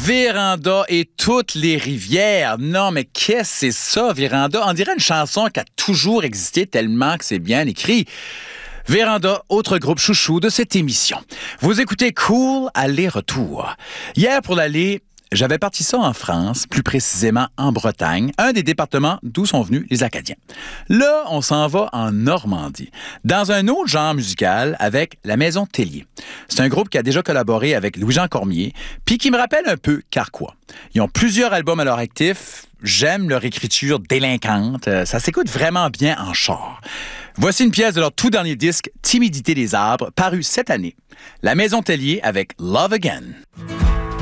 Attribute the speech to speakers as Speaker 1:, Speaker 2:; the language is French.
Speaker 1: Véranda et toutes les rivières. Non, mais qu'est-ce que c'est ça, Véranda? On dirait une chanson qui a toujours existé tellement que c'est bien écrit. Véranda, autre groupe chouchou de cette émission. Vous écoutez Cool aller-retour. Hier, pour l'aller, j'avais parti ça en France, plus précisément en Bretagne, un des départements d'où sont venus les Acadiens. Là, on s'en va en Normandie, dans un autre genre musical avec la Maison Tellier. C'est un groupe qui a déjà collaboré avec Louis-Jean Cormier, puis qui me rappelle un peu Carquois. Ils ont plusieurs albums à leur actif. J'aime leur écriture délinquante. Ça s'écoute vraiment bien en char. Voici une pièce de leur tout dernier disque, Timidité des arbres, paru cette année. La Maison Tellier avec Love Again.